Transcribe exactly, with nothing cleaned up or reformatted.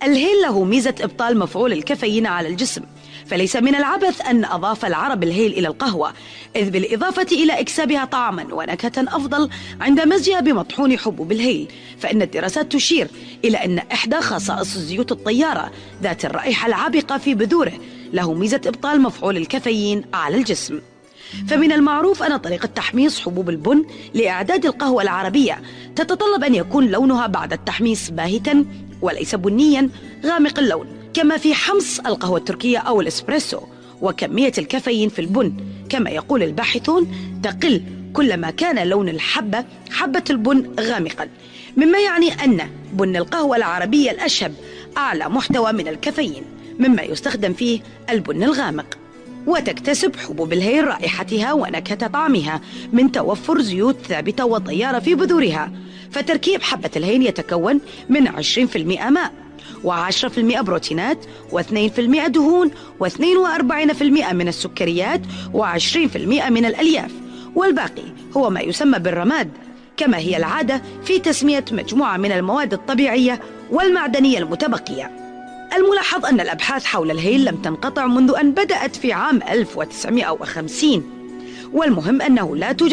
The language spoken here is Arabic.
الهيل له ميزة إبطال مفعول الكافيين على الجسم، فليس من العبث أن أضاف العرب الهيل إلى القهوة، إذ بالإضافة إلى إكسابها طعما ونكهة أفضل عند مزجها بمطحون حبوب الهيل، فإن الدراسات تشير إلى أن إحدى خصائص زيوت الطيارة ذات الرائحة العابقة في بذوره له ميزة إبطال مفعول الكافيين على الجسم. فمن المعروف أن طريقة تحميص حبوب البن لإعداد القهوة العربية تتطلب أن يكون لونها بعد التحميص باهتا وليس بنيا غامق اللون، كما في حمص القهوة التركية أو الإسبريسو. وكمية الكافيين في البن كما يقول الباحثون تقل كلما كان لون الحبة حبة البن غامقا، مما يعني أن بن القهوة العربية الأشهب أعلى محتوى من الكافيين مما يستخدم فيه البن الغامق. وتكتسب حبوب الهيل رائحتها ونكهة طعمها من توفر زيوت ثابتة وطيارة في بذورها، فتركيب حبة الهيل يتكون من عشرين بالمئة ماء وعشرة بالمئة بروتينات واثنين بالمئة دهون واثنين وأربعين بالمئة من السكريات وعشرين بالمئة من الألياف، والباقي هو ما يسمى بالرماد، كما هي العادة في تسمية مجموعة من المواد الطبيعية والمعدنية المتبقية. الملاحظ أن الأبحاث حول الهيل لم تنقطع منذ أن بدأت في عام ألف وتسعمئة وخمسين، والمهم أنه لا توجد